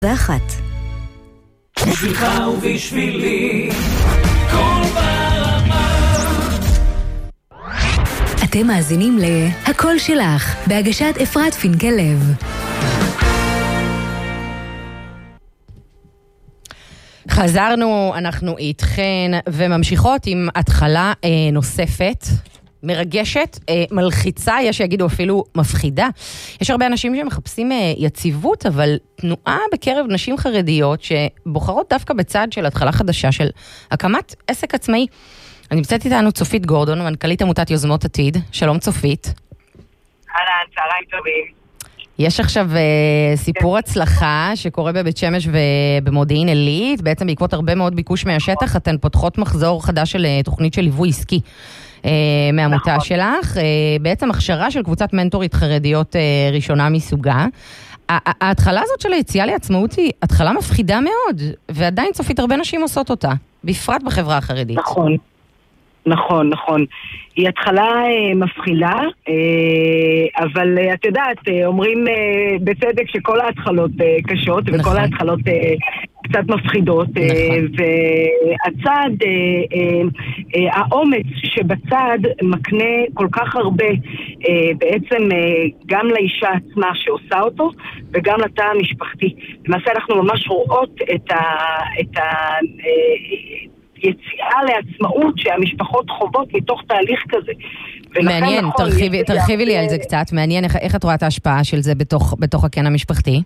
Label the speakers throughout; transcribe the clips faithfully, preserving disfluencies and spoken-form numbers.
Speaker 1: ואחת.
Speaker 2: בשבילך ובשבילי כל ברמה.
Speaker 1: אתם מאזינים ל"הכל שלך" בהגשת אפרת פינקל-לב.
Speaker 3: חזרנו, אנחנו איתכן וממשיכות עם התחלה אה, נוספת, מרגשת, אה, מלחיצה, יש שיגידו אפילו מפחידה. יש הרבה אנשים שמחפשים אה, יציבות, אבל תנועה בקרב נשים חרדיות שבוחרות דווקא בצד של התחלה חדשה של הקמת עסק עצמאי. אני נמצאת איתנו צופית גורדון, מנכ"לית עמותת יוזמות עתיד. שלום צופית.
Speaker 4: אהלן, צהריים טובים.
Speaker 3: יש עכשיו uh, סיפור הצלחה שקורה בבית שמש ובמודיעין עילית, בעצם בעקבות הרבה מאוד ביקוש מהשטח, אתן פותחות מחזור חדש של uh, תוכנית של ליווי עסקי uh, מהעמותה
Speaker 4: נכון.
Speaker 3: שלך, uh, בעצם הכשרה של קבוצת מנטורית חרדיות uh, ראשונה מסוגה. ההתחלה הזאת של היציאה לעצמאות היא התחלה מפחידה מאוד, ועדיין צופית הרבה נשים עושות אותה, בפרט בחברה החרדית.
Speaker 4: נכון. נכון, נכון. היא התחלה אה, מפחילה, אה, אבל אה, את יודעת, אה, אומרים אה, בצדק שכל ההתחלות אה, קשות, נכון. וכל ההתחלות אה, קצת מפחידות, נכון. אה, והצד, אה, אה, אה, האומץ שבצד מקנה כל כך הרבה, אה, בעצם אה, גם לאישה עצמה שעושה אותו, וגם לתא המשפחתי. למעשה אנחנו ממש רואות את ה... את ה אה, יציאה לעצמאות שהמשפחות חוות מתוך תהליך כזה.
Speaker 3: מעניין,
Speaker 4: נכון,
Speaker 3: תרחיבי,
Speaker 4: יש...
Speaker 3: תרחיבי לי על זה קצת, מעניין איך, איך את רואה את ההשפעה של זה בתוך, בתוך הקן המשפחתי?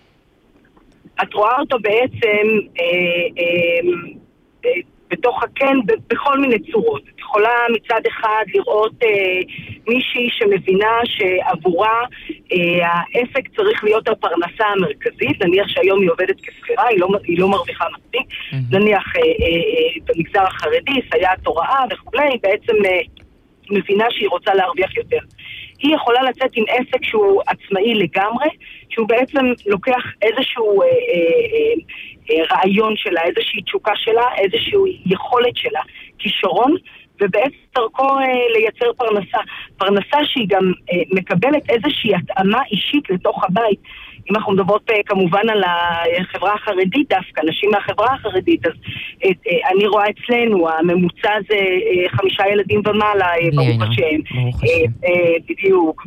Speaker 4: את רואה אותו בעצם אה, אה, אה, בתוך הקן בכל מיני צורות. את יכולה מצד אחד לראות אה, מישהי שמבינה שעבורה אה, העסק צריך להיות הפרנסה המרכזית, נניח שהיום היא עובדת כסחירה, היא לא, היא לא מרוויחה מספיק, mm-hmm. נניח אה, אה, במגזר החרדי, סייעת הוראה וכולי, בעצם אה, מבינה שהיא רוצה להרוויח יותר. היא יכולה לצאת עם עסק שהוא עצמאי לגמרי, שהוא בעצם לוקח איזשהו אה, אה, אה, רעיון שלה, איזושהי תשוקה שלה, איזושהי יכולת שלה, כישרון, ובעצם דרכו אה, לייצר פרנסה. פרנסה שהיא גם אה, מקבלת איזושהי התאמה אישית לתוך הבית. אם אנחנו מדברות אה, כמובן על החברה החרדית דווקא, נשים מהחברה החרדית, אז אה, אה, אני רואה אצלנו, הממוצע זה אה, חמישה ילדים ומעלה, אה, ברוך השם.
Speaker 3: ברוך
Speaker 4: אה,
Speaker 3: השם.
Speaker 4: אה, בדיוק,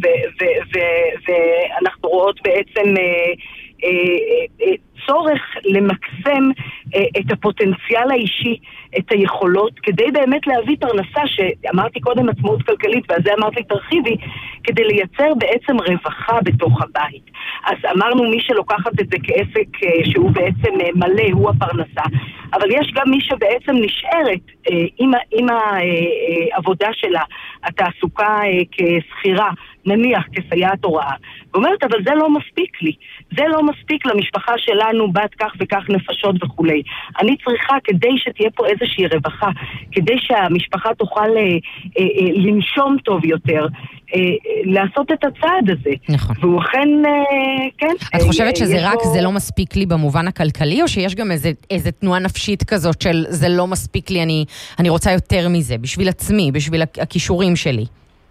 Speaker 4: ואנחנו רואות בעצם... אה, אה, אה, צורך למקסם אה, את הפוטנציאל האישי, את היכולות, כדי באמת להביא פרנסה, שאמרתי קודם עצמאות כלכלית, ועל זה אמרתי תרחיבי, כדי לייצר בעצם רווחה בתוך הבית. אז אמרנו מי שלוקחת את זה כעסק אה, שהוא בעצם אה, מלא, הוא הפרנסה, אבל יש גם מי שבעצם נשארת אה, עם, עם העבודה שלה, התעסוקה אה, כסחירה, נניח כסייעת הוראה, ואומרת, אבל זה לא מספיק לי, זה לא מספיק למשפחה שלנו, בת כך וכך נפשות וכולי. אני צריכה, כדי שתהיה פה איזושהי רווחה, כדי שהמשפחה תוכל אה, אה, אה, לנשום טוב יותר, אה, אה, לעשות את הצעד הזה.
Speaker 3: נכון.
Speaker 4: והוא אכן, אה, כן.
Speaker 3: את
Speaker 4: אה,
Speaker 3: חושבת שזה רק,
Speaker 4: בו...
Speaker 3: זה לא מספיק לי במובן הכלכלי, או שיש גם איזה, איזה תנועה נפשית כזאת של זה לא מספיק לי, אני, אני רוצה יותר מזה, בשביל עצמי, בשביל הכישורים שלי?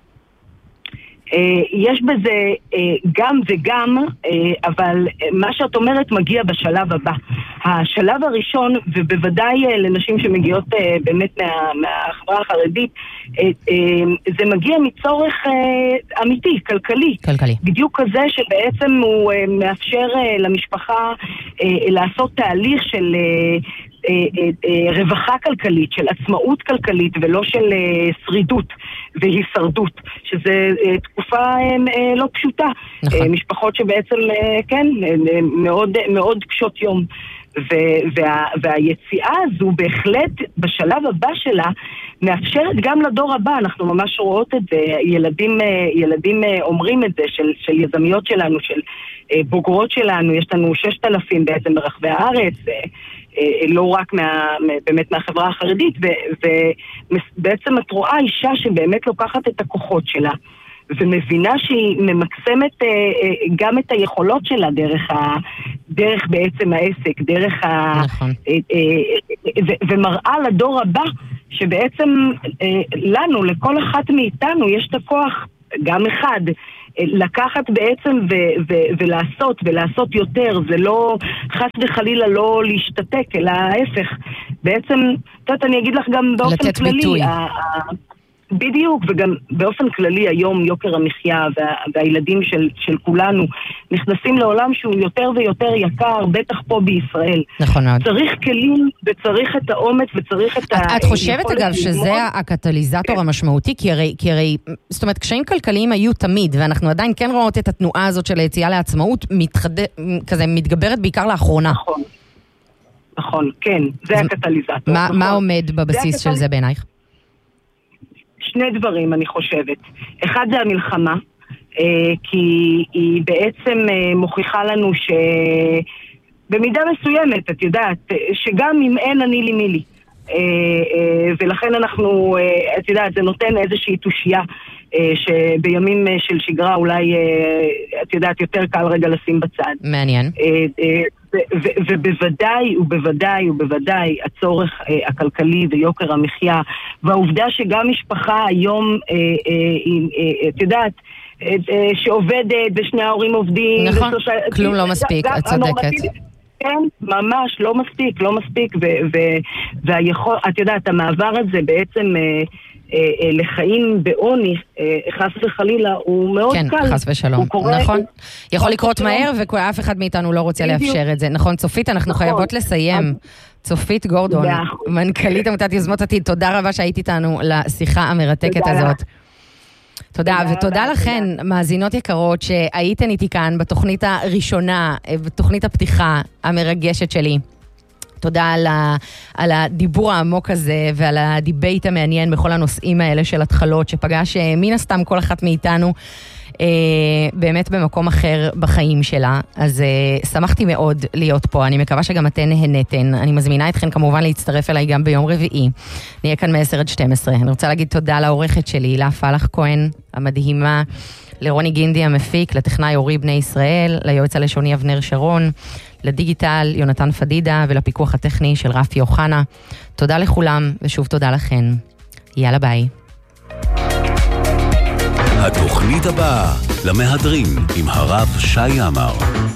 Speaker 4: יש בזה גם וגם, אבל מה שאת אומרת מגיע בשלב הבא. השלב הראשון, ובוודאי לנשים שמגיעות באמת מה, מהחברה החרדית, זה מגיע מצורך אמיתי, כלכלי.
Speaker 3: כלכלי.
Speaker 4: בדיוק כזה שבעצם הוא מאפשר למשפחה לעשות תהליך של... רווחה כלכלית, של עצמאות כלכלית ולא של שרידות והישרדות, שזה תקופה לא פשוטה. נכון. משפחות שבעצם, כן, מאוד, מאוד קשות יום. וה, והיציאה הזו בהחלט בשלב הבא שלה מאפשרת גם לדור הבא. אנחנו ממש רואות את זה, ילדים, ילדים אומרים את זה, של, של יזמיות שלנו, של בוגרות שלנו, יש לנו ששת אלפים בעצם ברחבי הארץ, לא רק מה, באמת מהחברה החרדית, ובעצם את רואה אישה שבאמת לוקחת את הכוחות שלה, ומבינה שהיא ממקסמת גם את היכולות שלה דרך, ה, דרך בעצם העסק, דרך
Speaker 3: נכון.
Speaker 4: ה... ו, ומראה לדור הבא שבעצם לנו, לכל אחת מאיתנו, יש את הכוח גם אחד לקחת בעצם ו- ו- ולעשות, ולעשות יותר, זה לא חס וחלילה לא להשתתק, אלא ההפך. בעצם, תת, אני אגיד לך גם באופן
Speaker 3: לתת
Speaker 4: כללי,
Speaker 3: ביטוי.
Speaker 4: ה- בדיוק, וגם באופן כללי היום יוקר המחיה וה, והילדים של, של כולנו נכנסים לעולם שהוא יותר ויותר יקר, בטח פה בישראל.
Speaker 3: נכון מאוד.
Speaker 4: צריך כלים וצריך את האומץ וצריך את ה...
Speaker 3: את חושבת אגב שזה הקטליזטור המשמעותי? כי הרי, כי הרי, זאת אומרת, קשיים כלכליים היו תמיד, ואנחנו עדיין כן רואות את התנועה הזאת של היציאה לעצמאות, כזה מתגברת בעיקר לאחרונה.
Speaker 4: נכון, נכון, כן, זה הקטליזטור.
Speaker 3: מה, מה עומד בבסיס של זה בעינייך?
Speaker 4: שני דברים אני חושבת. אחד זה המלחמה, כי היא בעצם מוכיחה לנו שבמידה מסוימת, את יודעת, שגם אם אין אני לי מי לי. ולכן אנחנו, את יודעת, זה נותן איזושהי תושייה שבימים של שגרה אולי, את יודעת, יותר קל רגע לשים בצד.
Speaker 3: מעניין.
Speaker 4: ובוודאי ובוודאי ובוודאי הצורך הכלכלי ויוקר המחיה, והעובדה שגם משפחה היום, את יודעת, שעובדת ושני ההורים עובדים.
Speaker 3: נכון, כלום לא מספיק, את צודקת.
Speaker 4: כן, ממש לא מספיק, לא מספיק, והיכול, את יודעת, המעבר הזה בעצם לחיים בעוני, חס וחלילה, הוא מאוד קל.
Speaker 3: כן, חס ושלום, נכון. יכול לקרות מהר, ואף אחד מאיתנו לא רוצה לאפשר את זה. נכון, צופית, אנחנו חייבות לסיים. צופית גורדון, מנכ"לית עמותת יוזמות עתיד, תודה רבה שהיית איתנו לשיחה המרתקת הזאת. תודה, ותודה לכן, מאזינות יקרות, שהייתן איתי כאן בתוכנית הראשונה, בתוכנית הפתיחה המרגשת שלי. תודה על, ה, על הדיבור העמוק הזה ועל הדיבייט המעניין בכל הנושאים האלה של התחלות, שפגש מן הסתם כל אחת מאיתנו אה, באמת במקום אחר בחיים שלה. אז אה, שמחתי מאוד להיות פה, אני מקווה שגם אתן נהנתן. אני מזמינה אתכן כמובן להצטרף אליי גם ביום רביעי. נהיה כאן מ-עשר עד שתים עשרה. אני רוצה להגיד תודה לעורכת שלי, הילה פלח כהן המדהימה, לרוני גינדי המפיק, לטכנאי אורי בני ישראל, ליועץ הלשוני אבנר שרון, לדיגיטל יונתן פדידה ולפיקוח הטכני של רפי אוחנה. תודה לכולם ושוב תודה לכן. יאללה ביי.
Speaker 5: התוכנית הבאה למהדרין עם הרב שי עמר.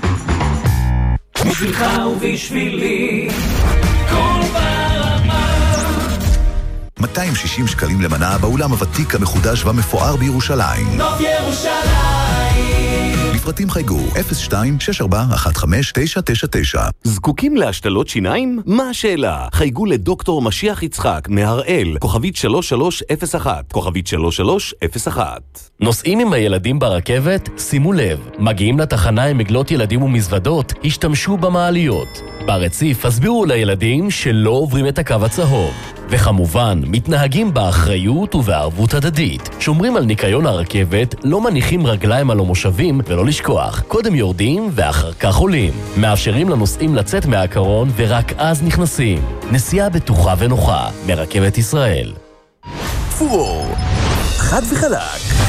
Speaker 2: בשבילך ובשבילי כל ברמה.
Speaker 6: מאתיים ושישים שקלים למנה באולם הוותיק המחודש והמפואר בירושלים.
Speaker 2: נוף ירושלים.
Speaker 6: לפרטים חייגו אפס שתיים שש ארבע אחת חמש תשע תשע תשע.
Speaker 5: זקוקים להשתלות שיניים? מה השאלה? חייגו לדוקטור משיח יצחק מהראל, כוכבית שלוש שלוש אפס אחת, כוכבית שלוש שלוש אפס אחת.
Speaker 7: נוסעים עם הילדים ברכבת? שימו לב, מגיעים לתחנה עם עגלות ילדים ומזוודות, השתמשו במעליות. ברציף הסבירו לילדים שלא עוברים את הקו הצהוב. וכמובן, מתנהגים באחריות ובערבות הדדית. שומרים על ניקיון הרכבת, לא מניחים רגליים על המושבים ולא לשכוח. קודם יורדים ואחר כך עולים. מאפשרים לנוסעים לצאת מהקרון ורק אז נכנסים. נסיעה בטוחה ונוחה מרכבת ישראל.
Speaker 6: פור, חד וחלק.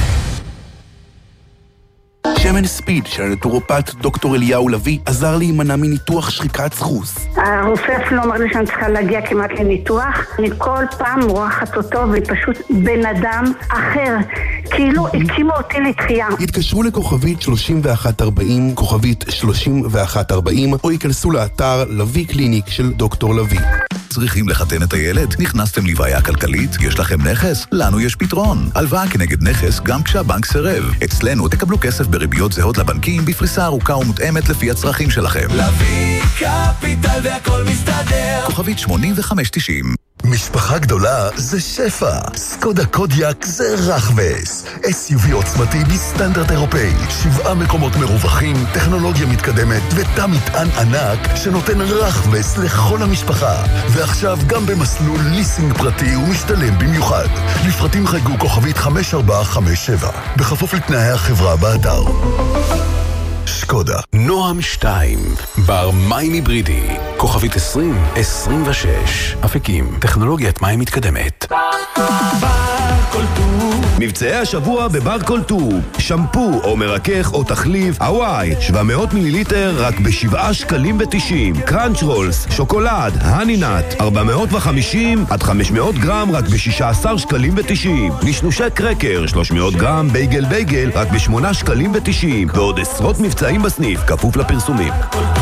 Speaker 6: שמן ספיד של הנטורופט דוקטור אליהו לוי עזר להימנע מניתוח שחיקת סחוס.
Speaker 8: הרופא אפילו אומר לי שאני צריכה להגיע כמעט לניתוח. אני כל פעם מורחת אותו ופשוט בן אדם אחר. כאילו הקימו אותי לתחייה.
Speaker 6: התקשרו לכוכבית שלושים ואחת ארבעים, כוכבית שלושים ואחת ארבעים, או ייכנסו לאתר לוי קליניק של דוקטור לוי. צריכים לחתן את הילד? נכנסתם לבעיה כלכלית? יש לכם נכס? לנו יש פתרון. הלוואה כנגד נכס גם כשהבנק סירב. אצלנו תקבלו כסף בריביות זהות לבנקים בפריסה ארוכה ומותאמת לפי הצרכים שלכם.
Speaker 2: לוי קפיטל והכל מסתדר.
Speaker 6: כוכבית שמונים וחמש תשעים.
Speaker 9: משפחה גדולה זה שפע. סקודה קודיאק זה רחבס. אס יו וי עוצמתי בסטנדרט אירופאי. שבעה מקומות מרווחים, טכנולוגיה מתקדמת ותא מטען ענק שנותן רחבס לכל המשפחה. ועכשיו גם במסלול ליסינג פרטי ומשתלם במיוחד. לפרטים חייגו כוכבית חמש ארבע חמש שבע. בכפוף לתנאי החברה באתר. שקודה.
Speaker 5: נועם שתיים, בר מים היברידי, כוכבית עשרים עשרים ושש. אפיקים, טכנולוגיית מים מתקדמת.
Speaker 2: בר כל טוב
Speaker 10: מבצעי השבוע בבר כל טוב, שמפו או מרכך או תחליף הוואי, שבע מאות מיליליטר רק ב-שבעה שקלים ותשעים. קראנץ' רולס, שוקולד, הני נאט, ארבע מאות וחמישים עד חמש מאות גרם רק ב-שישה עשר שקלים ותשעים. נשנושי קרקר, שלוש מאות גרם, בייגל בייגל רק ב-שמונה שקלים ותשעים. ועוד עשרות מבצעים בסניף, כפוף לפרסומים.